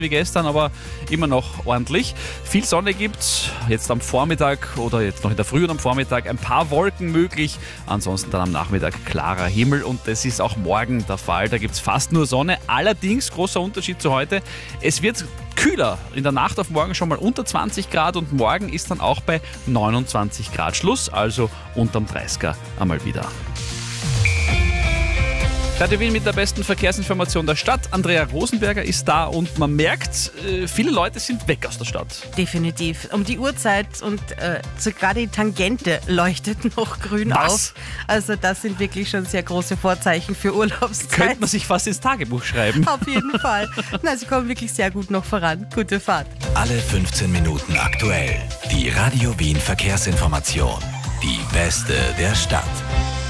wie gestern, aber immer noch ordentlich. Viel Sonne gibt's jetzt am Vormittag oder jetzt noch in der Früh und am Vormittag. Ein paar Wolken möglich, ansonsten dann am Nachmittag klarer Himmel und das ist auch morgen der Fall. Da gibt's fast nur Sonne. Allerdings, großer Unterschied zu heute, es wird kühler. In der Nacht auf morgen schon mal unter 20 Grad und morgen ist dann auch bei 29 Grad Schluss, also unterm 30er einmal wieder. Radio Wien mit der besten Verkehrsinformation der Stadt. Andrea Rosenberger ist da und man merkt, viele Leute sind weg aus der Stadt. Definitiv. Um die Uhrzeit und so gerade die Tangente leuchtet noch grün auf. Also das sind wirklich schon sehr große Vorzeichen für Urlaubszeit. Könnte man sich fast ins Tagebuch schreiben. Auf jeden Fall. Na, sie kommen wirklich sehr gut noch voran. Gute Fahrt. Alle 15 Minuten aktuell. Die Radio Wien Verkehrsinformation. Die beste der Stadt.